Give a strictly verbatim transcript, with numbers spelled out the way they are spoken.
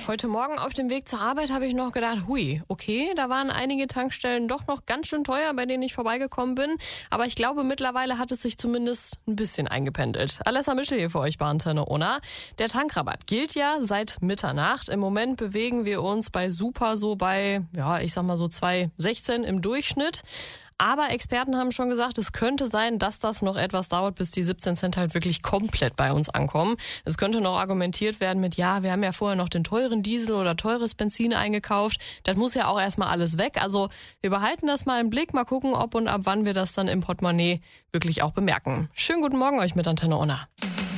Heute Morgen auf dem Weg zur Arbeit habe ich noch gedacht, hui, okay, da waren einige Tankstellen doch noch ganz schön teuer, bei denen ich vorbeigekommen bin. Aber ich glaube, mittlerweile hat es sich zumindest ein bisschen eingependelt. Alessa Mischel hier für euch bei Antenne Unna. Der Tankrabatt gilt ja seit Mitternacht. Im Moment bewegen wir uns bei Super so bei, ja, ich sag mal so zwei sechzehn im Durchschnitt. Aber Experten haben schon gesagt, es könnte sein, dass das noch etwas dauert, bis die siebzehn Cent halt wirklich komplett bei uns ankommen. Es könnte noch argumentiert werden mit, ja, wir haben ja vorher noch den teuren Diesel oder teures Benzin eingekauft. Das muss ja auch erstmal alles weg. Also wir behalten das mal im Blick, mal gucken, ob und ab wann wir das dann im Portemonnaie wirklich auch bemerken. Schönen guten Morgen euch mit Antenne Unna.